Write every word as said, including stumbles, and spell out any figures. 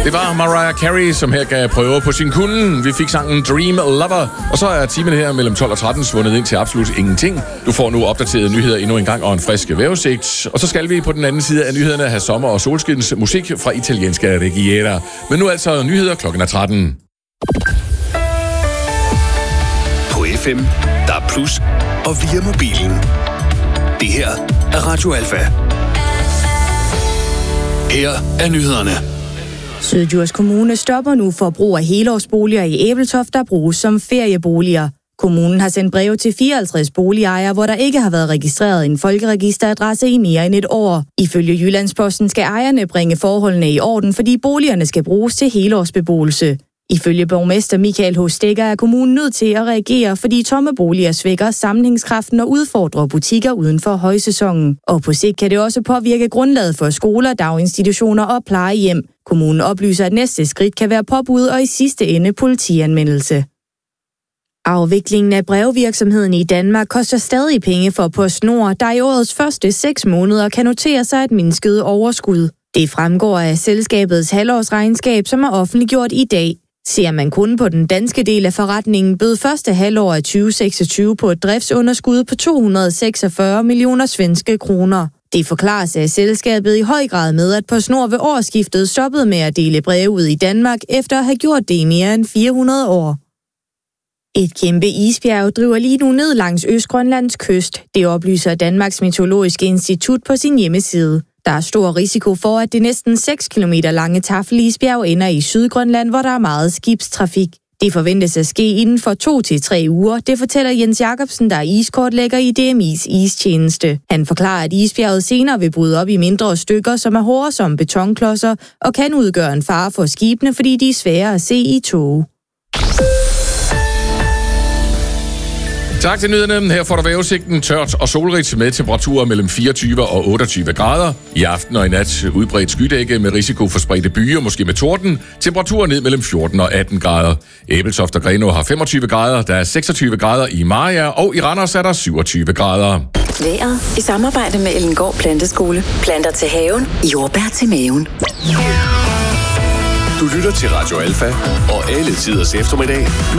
Det var Mariah Carey, som her gav prøver på sin kunde. Vi fik sangen Dream Lover, og så er timen her mellem tolv og tretten svundet ind til absolut ingenting. Du får nu opdaterede nyheder endnu en gang og en frisk vejrudsigt. Og så skal vi på den anden side af nyhederne have sommer- og solskins musik fra italienske Riviera. Men nu altså nyheder klokken er tretten. På F M, der er plus, og via mobilen. Det her er Radio Alfa. Her er nyhederne. Syddjurs Kommune stopper nu for brug af helårsboliger i Ebeltoft, der bruges som ferieboliger. Kommunen har sendt breve til fireoghalvtreds boligejere, hvor der ikke har været registreret en folkeregisteradresse i mere end et år. Ifølge Jyllandsposten skal ejerne bringe forholdene i orden, fordi boligerne skal bruges til helårsbeboelse. Ifølge borgmester Michael H. Stegger er kommunen nødt til at reagere, fordi tomme boliger svækker sammenhængskraften og udfordrer butikker uden for højsæsonen. Og på sigt kan det også påvirke grundlaget for skoler, daginstitutioner og plejehjem. Kommunen oplyser, at næste skridt kan være påbud og i sidste ende politianmeldelse. Afviklingen af brevvirksomheden i Danmark koster stadig penge for PostNord, der i årets første seks måneder kan notere sig et mindsket overskud. Det fremgår af selskabets halvårsregnskab, som er offentliggjort i dag. Ser man kun på den danske del af forretningen, bød første halvår af tyve seksogtyve på et driftsunderskud på to hundrede seksogfyrre millioner svenske kroner. Det forklares af selskabet i høj grad med, at PostNord ved årsskiftet stoppede med at dele breve ud i Danmark, efter at have gjort det i mere end fire hundrede år. Et kæmpe isbjerg driver lige nu ned langs Østgrønlands kyst. Det oplyser Danmarks Meteorologiske Institut på sin hjemmeside. Der er stor risiko for, at det næsten seks kilometer lange Taffelisbjerg ender i Sydgrønland, hvor der er meget skibstrafik. Det forventes at ske inden for to til tre uger, det fortæller Jens Jacobsen, der er iskortlægger i D M I's istjeneste. Han forklarer, at isbjerget senere vil bryde op i mindre stykker, som er hårde som betonklodser, og kan udgøre en fare for skibene, fordi de er svære at se i tåge. Tak til nyhederne. Her får du vejrudsigten tørt og solrigt med temperaturer mellem fireogtyve og otteogtyve grader. I aften og i nat udbredt skydække med risiko for spredte byer, måske med torden. Temperaturer ned mellem fjorten og atten grader. Ebeltoft og Grenaa har femogtyve grader. Der er seksogtyve grader i Mariager, og i Randers er der syvogtyve grader. Vejret i samarbejde med Ellengård Planteskole. Planter til haven, jordbær til maven. Du lytter til Radio Alfa og alle tiders eftermiddag.